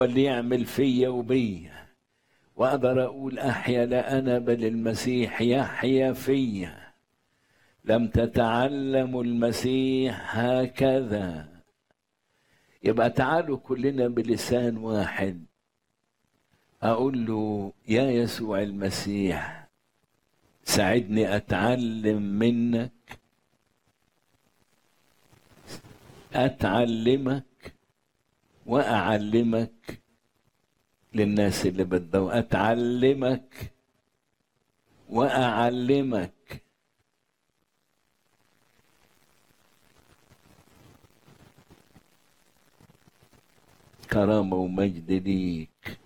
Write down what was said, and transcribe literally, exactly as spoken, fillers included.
اللي يعمل فيا وبيا، واقدر اقول احيا لا انا بل المسيح يحيا فيا. لم تتعلموا المسيح هكذا. يبقى تعالوا كلنا بلسان واحد اقول له يا يسوع المسيح ساعدني اتعلم منك، اتعلمك واعلمك للناس اللي بدهم. اتعلمك واعلمك. كرامة ومجد ليك.